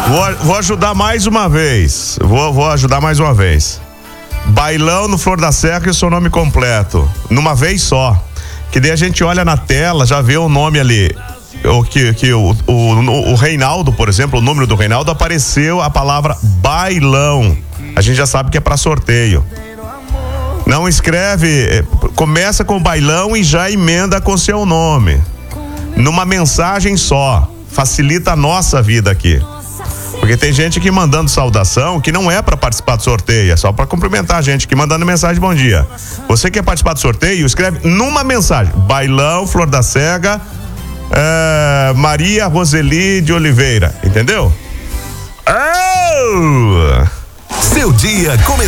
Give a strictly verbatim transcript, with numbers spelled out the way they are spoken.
Vou, vou ajudar mais uma vez. Vou, vou ajudar mais uma vez. Bailão no Flor da Serra e o seu nome completo. Numa vez só. Que daí a gente olha na tela, já vê o nome ali. O, que, que o, o, o Reinaldo, por exemplo, o número do Reinaldo, apareceu a palavra bailão. A gente já sabe que é para sorteio. Não escreve, começa com bailão e já emenda com seu nome. Numa mensagem só. Facilita a nossa vida aqui. Porque tem gente que mandando saudação que não é para participar do sorteio, é só para cumprimentar a gente que mandando mensagem bom dia. Você quer participar do sorteio? Escreve numa mensagem: Bailão, Flor da Cega, é, Maria Roseli de Oliveira, entendeu? Oh! Seu dia começou.